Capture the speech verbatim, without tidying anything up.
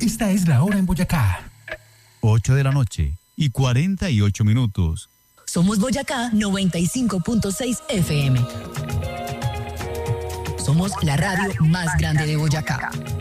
Esta es la hora en Boyacá. ocho de la noche y cuarenta y ocho minutos. Somos Boyacá noventa y cinco punto seis F M. Somos la radio más grande de Boyacá.